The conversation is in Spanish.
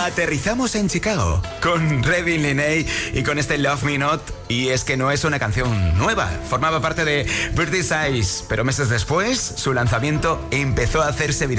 Aterrizamos en Chicago con Revin Linney y con este Love Me Not. Y es que no es una canción nueva, formaba parte de Pretty Size, pero meses después su lanzamiento empezó a hacerse viral.